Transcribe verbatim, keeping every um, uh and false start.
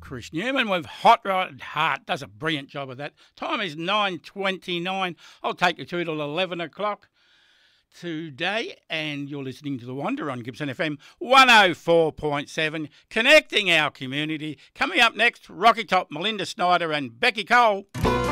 Chris Newman with Hot Rod Heart. Does a brilliant job of that. Time is nine twenty-nine. I'll take you through till eleven o'clock today, and you're listening to The Wander on Gibson F M one oh four point seven, connecting our community. Coming up next, Rocky Top, Melinda Snyder and Becky Cole.